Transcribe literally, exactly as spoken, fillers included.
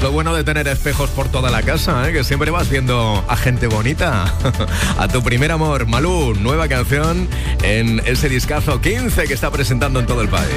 Lo bueno de tener espejos por toda la casa, ¿eh? Que siempre vas viendo a gente bonita. A tu primer amor, Malú, nueva canción en ese discazo quince que está presentando en todo el país.